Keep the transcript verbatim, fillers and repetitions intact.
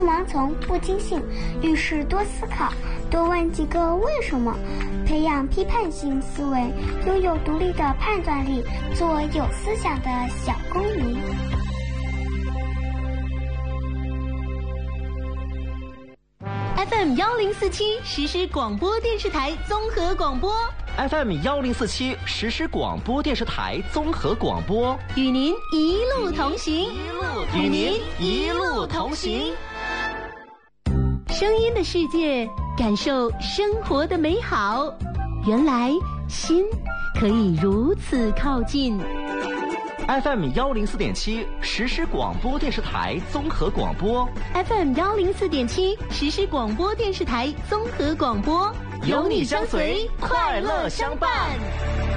盲从不轻信，遇事多思考，多问几个为什么，培养批判性思维，拥有独立的判断力，做有思想的小公民。 F M 幺零四七实时广播电视台综合广播 ，F M 幺零四七实时广播电视台综合广播， 与您一路同行， 与您一路同行。 声音的世界，感受生活的美好。原来心可以如此靠近。 F M 幺零四点七实时广播电视台综合广播 ，F M 幺零四点七实时广播电视台综合广播， 有你相随，快乐相伴。